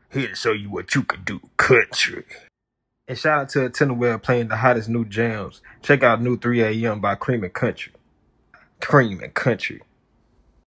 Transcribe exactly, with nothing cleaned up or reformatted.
Here to show you what you can do, country. And shout out to Tenderwell playing the hottest new jams. Check out New three A M by Cream and Country. Cream and Country.